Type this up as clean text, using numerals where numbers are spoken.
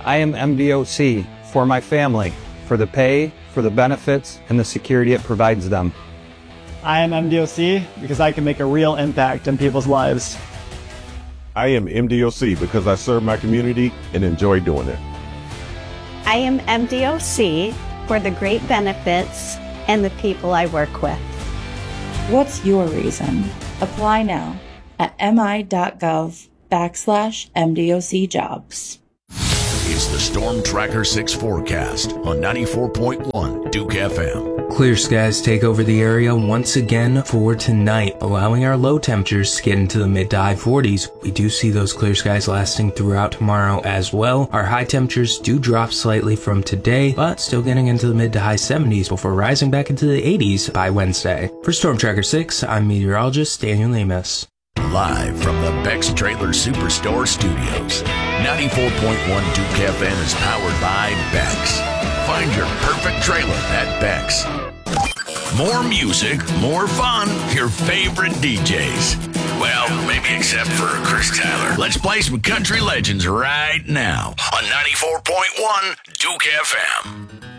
I am MDOC for my family, for the pay, for the benefits, and the security it provides them. I am MDOC because I can make a real impact in people's lives. I am MDOC because I serve my community and enjoy doing it. I am MDOC for the great benefits and the people I work with. What's your reason? Apply now at mi.gov/MDOC jobs. It's the Storm Tracker 6 forecast on 94.1 Duke FM. Clear skies take over the area once again for tonight, allowing our low temperatures to get into the mid to high 40s. We do see those clear skies lasting throughout tomorrow as well. Our high temperatures do drop slightly from today, but still getting into the mid to high 70s before rising back into the 80s by Wednesday. For Storm Tracker 6, I'm meteorologist Daniel Lemus. Live from the Beck's Trailer Superstore Studios, 94.1 Duke FM is powered by Beck's. Find your perfect trailer at Beck's. More music, more fun, your favorite DJs. Well, maybe except for Chris Tyler. Let's play some country legends right now on 94.1 Duke FM.